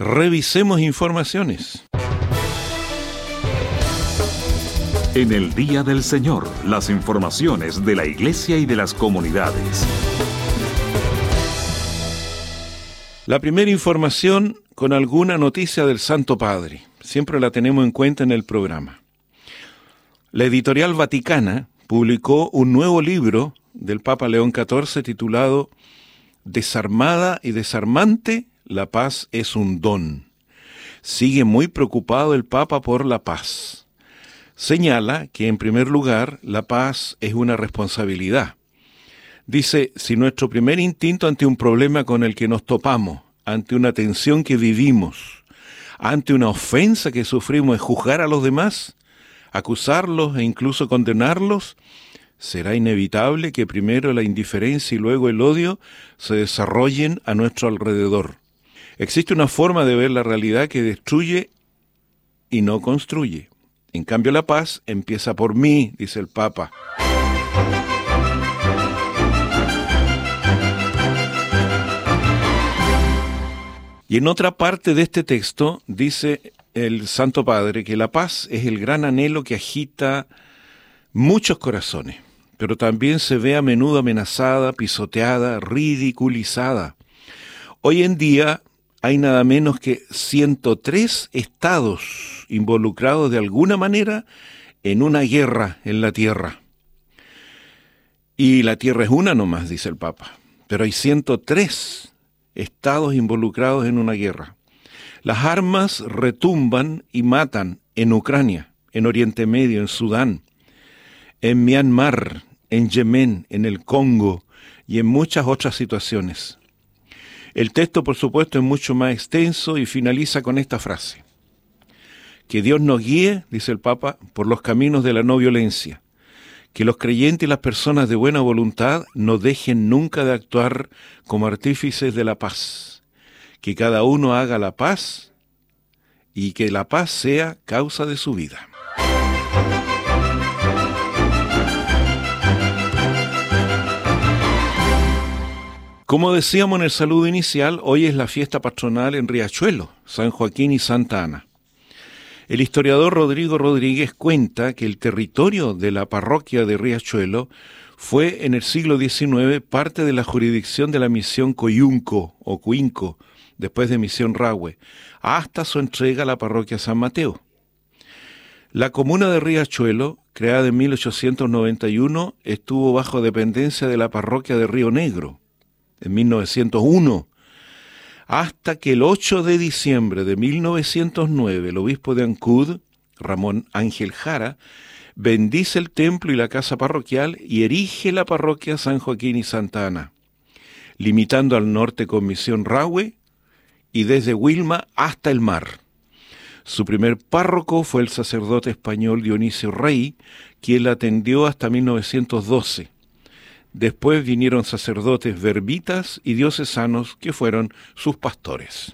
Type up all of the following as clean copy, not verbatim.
Revisemos informaciones. En el Día del Señor, las informaciones de la Iglesia y de las comunidades. La primera información con alguna noticia del Santo Padre. Siempre la tenemos en cuenta en el programa. La Editorial Vaticana publicó un nuevo libro del Papa León XIV titulado Desarmada y desarmante, la paz es un don. Sigue muy preocupado el Papa por la paz. Señala que, en primer lugar, la paz es una responsabilidad. Dice, si nuestro primer instinto ante un problema con el que nos topamos, ante una tensión que vivimos, ante una ofensa que sufrimos es juzgar a los demás, acusarlos e incluso condenarlos, será inevitable que primero la indiferencia y luego el odio se desarrollen a nuestro alrededor. Existe una forma de ver la realidad que destruye y no construye. En cambio, la paz empieza por mí, dice el Papa. Y en otra parte de este texto dice el Santo Padre que la paz es el gran anhelo que agita muchos corazones, pero también se ve a menudo amenazada, pisoteada, ridiculizada. Hoy en día hay nada menos que 103 estados involucrados de alguna manera en una guerra en la tierra. Y la tierra es una nomás, dice el Papa, pero hay 103 estados involucrados en una guerra. Las armas retumban y matan en Ucrania, en Oriente Medio, en Sudán, en Myanmar, en Yemen, en el Congo y en muchas otras situaciones. El texto, por supuesto, es mucho más extenso y finaliza con esta frase. Que Dios nos guíe, dice el Papa, por los caminos de la no violencia. Que los creyentes y las personas de buena voluntad no dejen nunca de actuar como artífices de la paz. Que cada uno haga la paz y que la paz sea causa de su vida. Como decíamos en el saludo inicial, hoy es la fiesta patronal en Riachuelo, San Joaquín y Santa Ana. El historiador Rodrigo Rodríguez cuenta que el territorio de la parroquia de Riachuelo fue en el siglo XIX parte de la jurisdicción de la misión Coyunco o Cuinco, después de Misión Rahue, hasta su entrega a la parroquia San Mateo. La comuna de Riachuelo, creada en 1891, estuvo bajo dependencia de la parroquia de Río Negro, en 1901, hasta que el 8 de diciembre de 1909 el obispo de Ancud, Ramón Ángel Jara, bendice el templo y la casa parroquial y erige la parroquia San Joaquín y Santa Ana, limitando al norte con Misión Rahue y desde Huilma hasta el mar. Su primer párroco fue el sacerdote español Dionisio Rey, quien la atendió hasta 1912. Después vinieron sacerdotes verbitas y diocesanos que fueron sus pastores.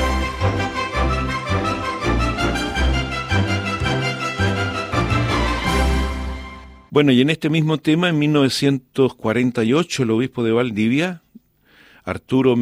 Bueno, y en este mismo tema, en 1948, el obispo de Valdivia, Arturo